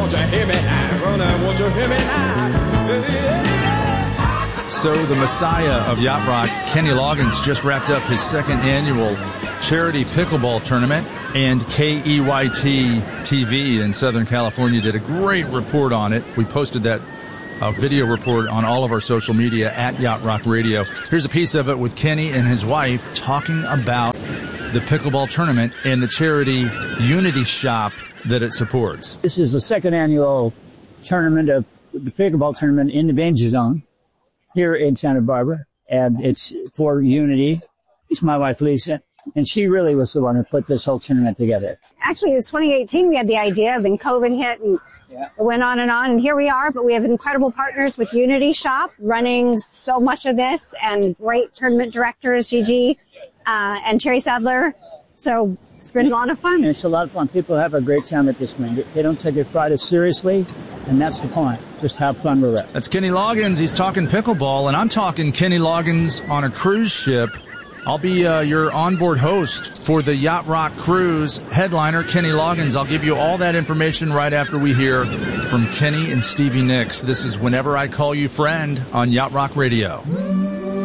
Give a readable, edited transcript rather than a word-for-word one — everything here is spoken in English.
won't you hear me now? Gonna, won't you hear me now? So the Messiah of Yacht Rock, Kenny Loggins, just wrapped up his second annual charity pickleball tournament, and KEYT TV in Southern California did a great report on it. We posted that video report on all of our social media at Yacht Rock Radio. Here's a piece of it with Kenny and his wife talking about the pickleball tournament and the charity Unity Shop that it supports. This is the second annual tournament of the pickleball tournament in the Danger Zone here in Santa Barbara, and it's for Unity. It's my wife, Lisa, and she really was the one who put this whole tournament together. Actually, it was 2018 we had the idea, then COVID hit, and it went on, and here we are. But we have incredible partners with Unity Shop running so much of this, and great tournament directors, Gigi and Cherry Sadler. So it's been a lot of fun. And it's a lot of fun. People have a great time at this thing. They don't take it Friday seriously, and that's the point. Just have fun with it. That's Kenny Loggins. He's talking pickleball, and I'm talking Kenny Loggins on a cruise ship. I'll be your onboard host for the Yacht Rock Cruise. Headliner, Kenny Loggins. I'll give you all that information right after we hear from Kenny and Stevie Nicks. This is Whenever I Call You Friend on Yacht Rock Radio.